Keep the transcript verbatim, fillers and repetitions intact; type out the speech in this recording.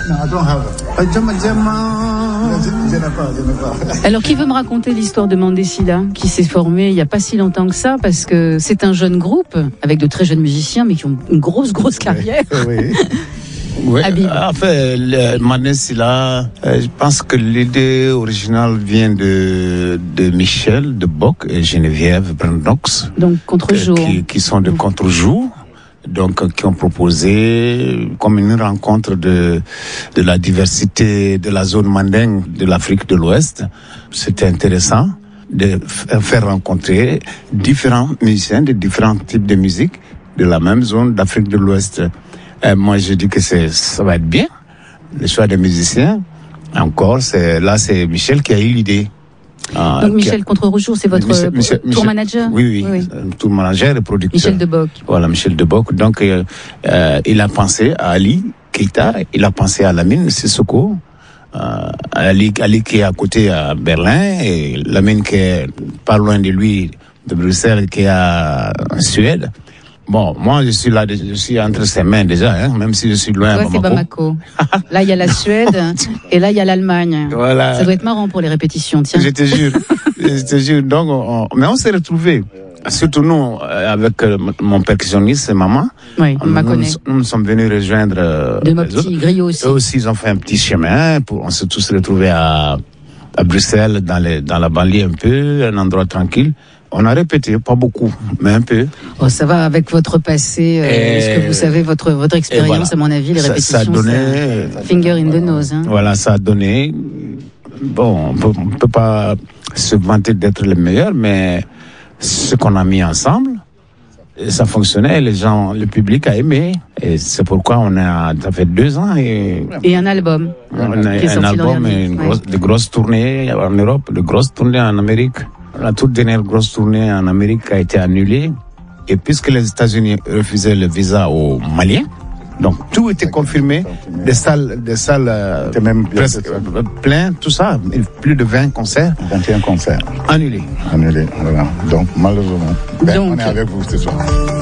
No, I don't have it. Je n'ai pas, je n'ai pas. Alors, qui veut me raconter l'histoire de Mandesila, qui s'est formé il n'y a pas si longtemps que ça, parce que c'est un jeune groupe, avec de très jeunes musiciens, mais qui ont une grosse, grosse carrière. Oui, oui. Oui, enfin, Mandesila, euh, je pense que l'idée originale vient de, de Michel de Bock et Geneviève Brandox. Donc, contre-jour. Qui, qui sont de contre-jour. Donc, qui ont proposé comme une rencontre de, de la diversité de la zone mandingue de l'Afrique de l'Ouest. C'était intéressant de faire rencontrer différents musiciens de différents types de musique de la même zone d'Afrique de l'Ouest. Euh, moi, je dis que c'est, ça va être bien. Le choix des musiciens. Encore, c'est, là, c'est Michel qui a eu l'idée. Ah, donc Michel a... Contre-Roujour, c'est votre Michel, Michel, tour Michel, manager? Oui, oui, oui, oui. Tour manager et producteur. Michel de Bock. Voilà, Michel de Bock. Donc, euh, euh, il a pensé à Ali Keita, il a pensé à Lamine Sissoko, euh, Ali, Ali qui est à côté à Berlin, et Lamine qui est pas loin de lui, de Bruxelles, qui est à Suède. Bon, moi, je suis là, je suis entre ses mains déjà, hein, même si je suis loin à Bamako. C'est Bamako. Là, il y a la Suède, et là, il y a l'Allemagne. Voilà. Ça doit être marrant pour les répétitions, tiens. Je te jure. je te jure. Donc, on, mais on s'est retrouvés. Surtout nous, avec mon percussionniste et maman. Oui, on m'a connaît. Nous, nous sommes venus rejoindre. De mon petit griot aussi. Eux aussi, ils ont fait un petit chemin pour, on s'est tous retrouvés à, à Bruxelles, dans les, dans la banlieue un peu, un endroit tranquille. On a répété, pas beaucoup, mais un peu. Oh, ça va avec votre passé, euh, ce que vous savez, votre votre expérience, voilà. À mon avis, les ça, répétitions. Ça a donné. Finger in the nose. Hein. Voilà, ça a donné. Bon, on peut, on peut pas se vanter d'être le meilleur, mais ce qu'on a mis ensemble, ça fonctionnait. Les gens, le public a aimé, et c'est pourquoi on a, ça fait deux ans et. Et un album. On a un album et une grosse, ouais. de grosses tournées en Europe, de grosses tournées en Amérique. La toute dernière grosse tournée en Amérique a été annulée. Et puisque les États-Unis refusaient le visa aux Maliens, donc tout était confirmé. Des salles, des salles euh, même presque euh, plein, tout ça. Plus de vingt concerts. vingt et un concerts. Annulés. Annulés, voilà. Donc malheureusement, ben, donc, on est avec vous ce soir.